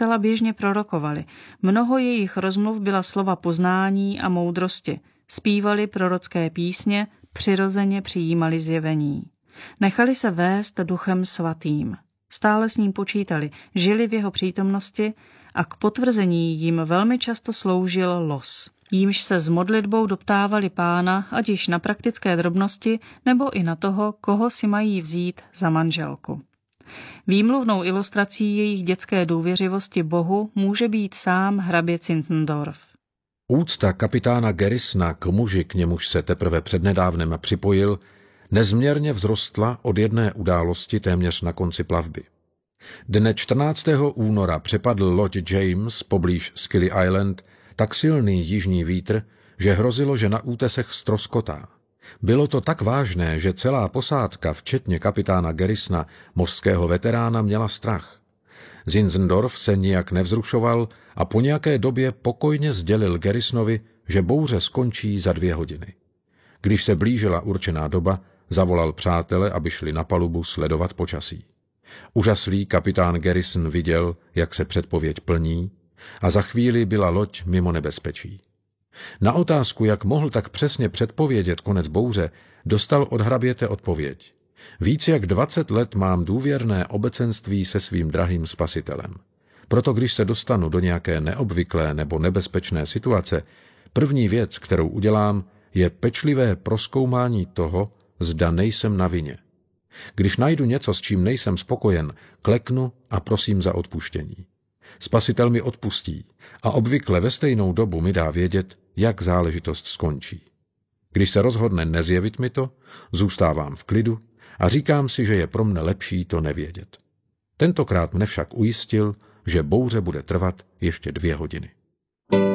zcela běžně prorokovali. Mnoho jejich rozmluv byla slova poznání a moudrosti. Zpívali prorocké písně, přirozeně přijímali zjevení. Nechali se vést Duchem Svatým. Stále s ním počítali, žili v jeho přítomnosti a k potvrzení jim velmi často sloužil los, jímž se s modlitbou doptávali Pána, ať již na praktické drobnosti, nebo i na toho, koho si mají vzít za manželku. Výmluvnou ilustrací jejich dětské důvěřivosti Bohu může být sám hrabě Zinzendorf. Úcta kapitána Garrisona k muži, k němuž se teprve přednedávnem připojil, nezměrně vzrostla od jedné události téměř na konci plavby. Dne 14. února přepadl loď James poblíž Scilly Island tak silný jižní vítr, že hrozilo, že na útesech ztroskotá. Bylo to tak vážné, že celá posádka, včetně kapitána Garrisona, mořského veterána, měla strach. Zinzendorf se nijak nevzrušoval a po nějaké době pokojně sdělil Garrisonovi, že bouře skončí za 2 hodiny. Když se blížila určená doba, zavolal přátele, aby šli na palubu sledovat počasí. Úžaslý kapitán Garrison viděl, jak se předpověď plní, a za chvíli byla loď mimo nebezpečí. Na otázku, jak mohl tak přesně předpovědět konec bouře, dostal od hraběte odpověď. Víc jak 20 let mám důvěrné obecenství se svým drahým spasitelem. Proto když se dostanu do nějaké neobvyklé nebo nebezpečné situace, první věc, kterou udělám, je pečlivé prozkoumání toho, zda nejsem na vině. Když najdu něco, s čím nejsem spokojen, kleknu a prosím za odpuštění. Spasitel mi odpustí a obvykle ve stejnou dobu mi dá vědět, jak záležitost skončí. Když se rozhodne nezjevit mi to, zůstávám v klidu a říkám si, že je pro mne lepší to nevědět. Tentokrát mne však ujistil, že bouře bude trvat ještě 2 hodiny.